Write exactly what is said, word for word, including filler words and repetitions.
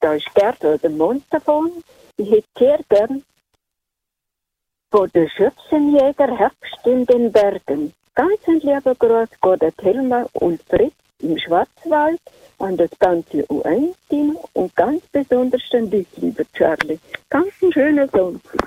da ist Gerda der Montafon. Ich hätte sehr gern von der Schützenjäger Herbst in den Bergen. Ganz ein lieber Gruß geht an Helma und Fritz im Schwarzwald, an das ganze U eins-Team und ganz besonders an dich, lieber Charlie. Ganz einen schönen Sonntag.